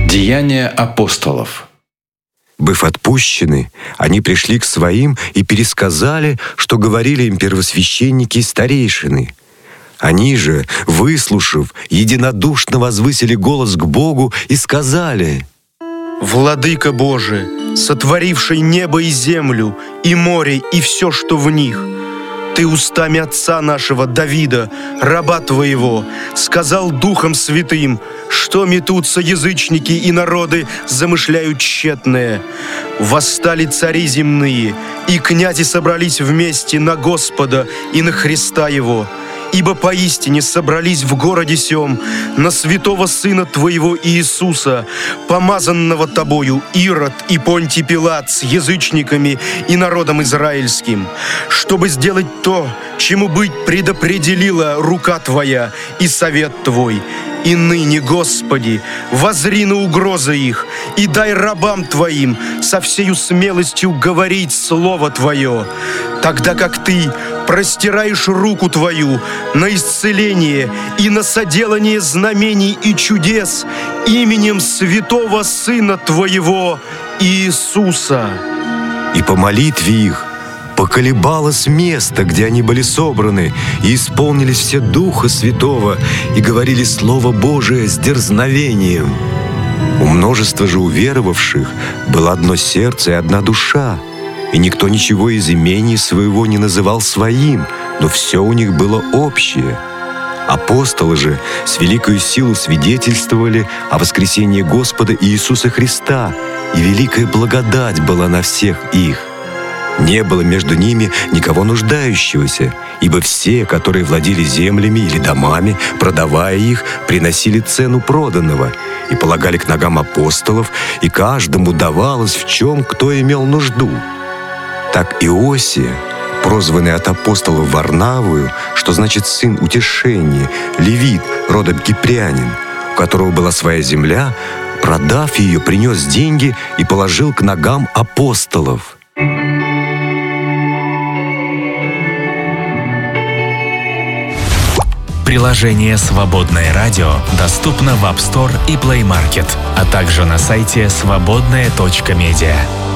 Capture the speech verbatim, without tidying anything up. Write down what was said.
Деяния апостолов. Быв отпущены, они пришли к своим и пересказали, что говорили им первосвященники и старейшины. Они же, выслушав, единодушно возвысили голос к Богу и сказали: «Владыка Божий, сотворивший небо и землю, и море, и все, что в них, Ты устами отца нашего Давида, раба Твоего, сказал Духом Святым, что метутся язычники и народы замышляют тщетное. Восстали цари земные, и князи собрались вместе на Господа и на Христа Его. Ибо поистине собрались в городе сем на святого Сына Твоего Иисуса, помазанного Тобою Ирод и Понтий Пилат с язычниками и народом израильским, чтобы сделать то, чему быть предопределила рука Твоя и совет Твой. И ныне, Господи, возри на угрозы их, и дай рабам Твоим со всею смелостью говорить Слово Твое, тогда как Ты простираешь руку Твою на исцеление и на соделание знамений и чудес именем святого Сына Твоего Иисуса». И по молитве их поколебалось место, где они были собраны, и исполнились все Духа Святого, и говорили Слово Божие с дерзновением. У множества же уверовавших было одно сердце и одна душа, и никто ничего из имений своего не называл своим, но все у них было общее. Апостолы же с великою силой свидетельствовали о воскресении Господа Иисуса Христа, и великая благодать была на всех их. Не было между ними никого нуждающегося, ибо все, которые владели землями или домами, продавая их, приносили цену проданного и полагали к ногам апостолов, и каждому давалось в чем кто имел нужду. Так Иосия, прозванный от апостолов Варнавою, что значит «сын утешения», левит, родом кипрянин, у которого была своя земля, продав ее, принес деньги и положил к ногам апостолов. Приложение «Свободное радио» доступно в App Store и Play Market, а также на сайте свободное точка медиа.